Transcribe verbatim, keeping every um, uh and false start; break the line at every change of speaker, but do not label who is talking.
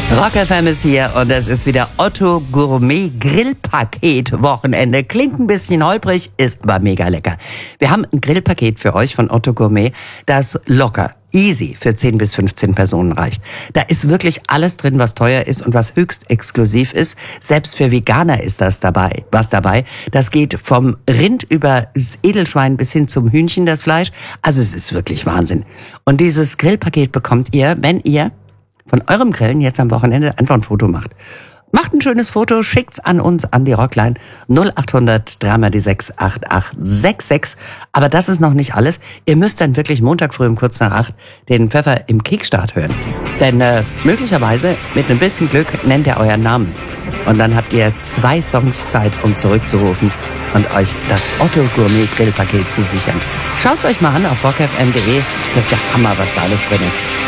Rock F M ist hier und es ist wieder Otto Gourmet Grillpaket Wochenende. Klingt ein bisschen holprig, ist aber mega lecker. Wir haben ein Grillpaket für euch von Otto Gourmet, das locker, easy für zehn bis fünfzehn Personen reicht. Da ist wirklich alles drin, was teuer ist und was höchst exklusiv ist. Selbst für Veganer ist das dabei, was dabei. Das geht vom Rind über das Edelschwein bis hin zum Hühnchen, das Fleisch. Also es ist wirklich Wahnsinn. Und dieses Grillpaket bekommt ihr, wenn ihr von eurem Grillen jetzt am Wochenende einfach ein Foto macht. Macht ein schönes Foto, schickt's an uns, an die Rockline null acht hundert drei mal die sechs acht acht sechs sechs. Aber das ist noch nicht alles. Ihr müsst dann wirklich Montag früh um kurz nach acht den Pfeffer im Kickstart hören. Denn äh, möglicherweise, mit ein bisschen Glück, nennt er euren Namen. Und dann habt ihr zwei Songs Zeit, um zurückzurufen und euch das Otto Gourmet Grillpaket zu sichern. Schaut's euch mal an auf rock f m punkt de. Das ist der Hammer, was da alles drin ist.